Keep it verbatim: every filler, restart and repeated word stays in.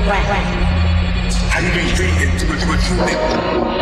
How you been straight into a, to a true nigga?